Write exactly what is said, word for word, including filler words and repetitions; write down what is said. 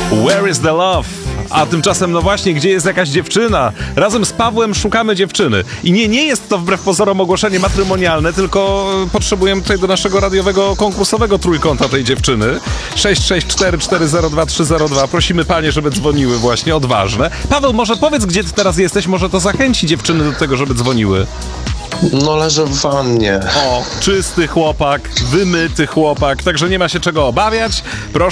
Where is the love? A tymczasem, no właśnie, gdzie jest jakaś dziewczyna? Razem z Pawłem szukamy dziewczyny. I nie, nie jest to wbrew pozorom ogłoszenie matrymonialne, tylko potrzebujemy tutaj do naszego radiowego, konkursowego trójkąta tej dziewczyny. sześć sześć cztery cztery zero dwa trzy zero dwa. Prosimy panie, żeby dzwoniły właśnie, odważne. Paweł, może powiedz, gdzie ty teraz jesteś, może to zachęci dziewczyny do tego, żeby dzwoniły. No leżę w wannie. O, czysty chłopak, wymyty chłopak, także nie ma się czego obawiać. Proszę